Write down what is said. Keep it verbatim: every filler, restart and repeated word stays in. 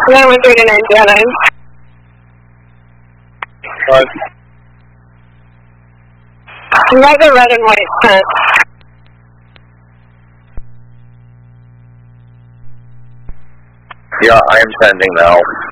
nine one three to nine zero nine. What? Write the red and white tent. Yeah, I am sending now.